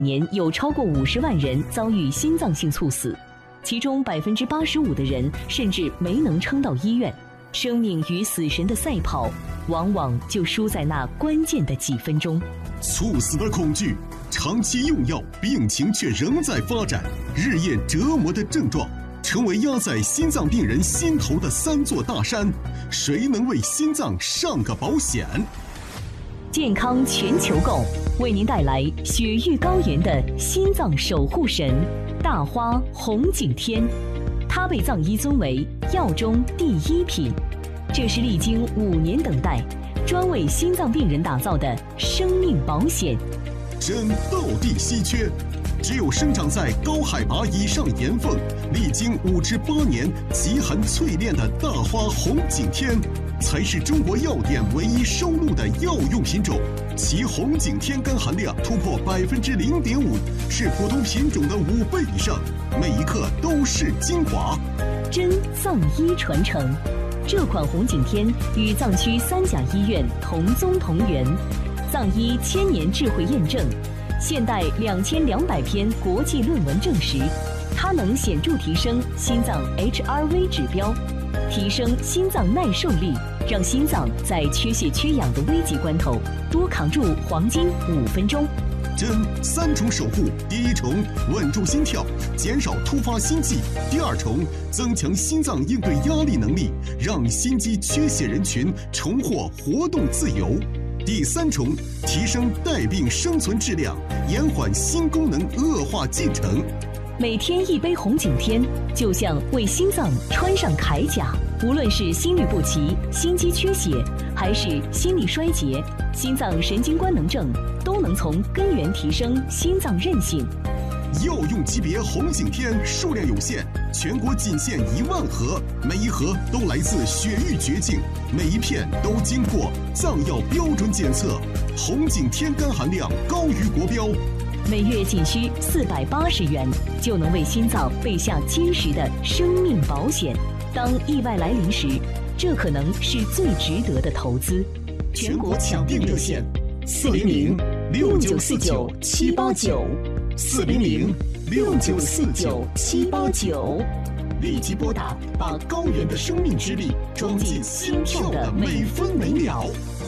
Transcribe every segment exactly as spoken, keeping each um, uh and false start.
年有超过五十万人遭遇心脏性猝死，其中百分之八十五的人甚至没能撑到医院。生命与死神的赛跑，往往就输在那关键的几分钟。 猝死的恐惧，长期用药，病情却仍在发展，日夜折磨的症状，成为压在心脏病人心头的三座大山。谁能为心脏上个保险？ 健康全球购为您带来雪域高原的心脏守护神大花红景天，它被藏医尊为药中第一品，这是历经五年等待，专为心脏病人打造的生命保险。 真道地稀缺，只有生长在高海拔以上岩缝，历经五至八年极寒淬炼的大花红景天，才是中国药店唯一收录的药用品种。其红景天苷含量突破百分之零点五，是普通品种的五倍以上，每一克都是精华。 真藏医传承，这款红景天与藏区三甲医院同宗同源，藏医千年智慧验证，现代两千两百篇国际论文证实，它能显著提升心脏 H R V 指标，提升心脏耐受力，让心脏在缺血缺氧的危急关头多扛住黄金五分钟。 真三重守护：第一重稳住心跳，减少突发心悸；第二重增强心脏应对压力能力，让心肌缺血人群重获活动自由；第三重提升带病生存质量，延缓心功能恶化进程。 每天一杯红景天，就像为心脏穿上铠甲。无论是心律不齐、心肌缺血，还是心力衰竭、心脏神经官能症，都能从根源提升心脏韧性。 药用级别红景天数量有限，全国仅限一万盒，每一盒都来自雪域绝境，每一片都经过藏药标准检测，红景天苷含量高于国标。 每月仅需四百八十元，就能为心脏备下坚实的生命保险。当意外来临时，这可能是最值得的投资。 全国抢订热线：四零零六九四九七八九，四零零六九四九七八九，立即拨打，把高原的生命之力装进心跳的每分每秒。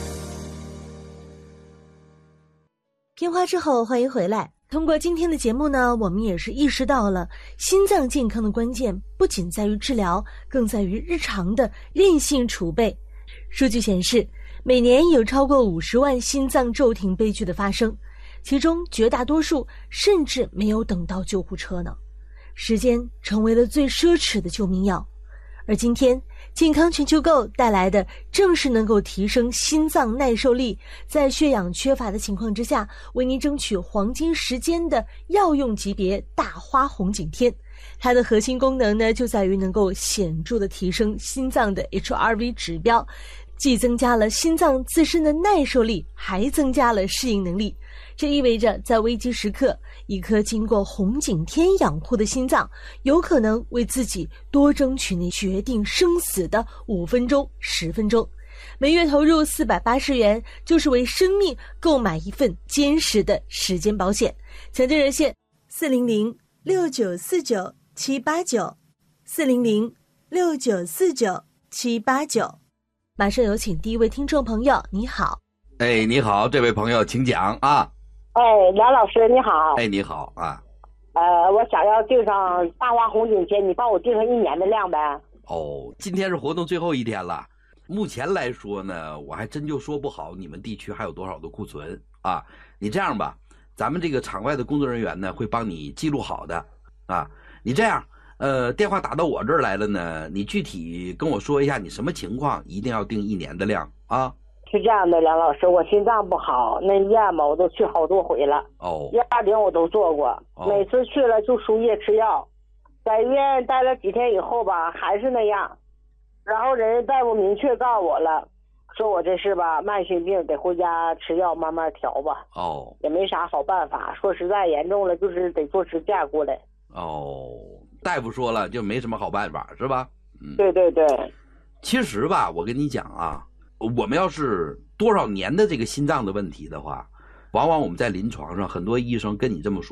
片花之后，欢迎回来。通过今天的节目呢，我们也是意识到了心脏健康的关键不仅在于治疗，更在于日常的韧性储备。数据显示，每年有超过五十万心脏骤停悲剧的发生，其中绝大多数甚至没有等到救护车呢。时间成为了最奢侈的救命药。而今天健康全球购带来的正是能够提升心脏耐受力，在血氧缺乏的情况之下，为您争取黄金时间的药用级别大花红景天。它的核心功能呢，就在于能够显著的提升心脏的 H R V 指标，既增加了心脏自身的耐受力，还增加了适应能力。这意味着在危机时刻，一颗经过红景天养护的心脏，有可能为自己多争取那决定生死的五分钟、十分钟。每月投入四百八十元，就是为生命购买一份坚实的时间保险。抢订热线：四零零六九四九七八九，四零零六九四九七八九。马上有请第一位听众朋友，你好。 哎，你好，这位朋友，请讲啊。 哎，梁老师你好。 哎，你好啊。 呃，我想要订上大花红景天，你帮我订上一年的量呗。 哦，今天是活动最后一天了。目前来说呢，我还真就说不好你们地区还有多少的库存啊。你这样吧，咱们这个场外的工作人员呢会帮你记录好的啊。你这样，呃，电话打到我这儿来了呢，你具体跟我说一下你什么情况，一定要订一年的量啊。 是这样的，梁老师，我心脏不好，那医院嘛我都去好多回了。 哦， 幺二零我都做过， 哦， 每次去了就输液吃药，在医院待了几天以后吧，还是那样。然后人家大夫明确告诉我了，说我这是吧慢性病，得回家吃药慢慢调吧。 哦， 也没啥好办法，说实在严重了就是得坐支架过来。 哦，大夫说了就没什么好办法是吧？嗯， 对对对。 其实吧，我跟你讲啊，我们要是多少年的这个心脏的问题的话， 往往我们在临床上，很多医生跟你这么说。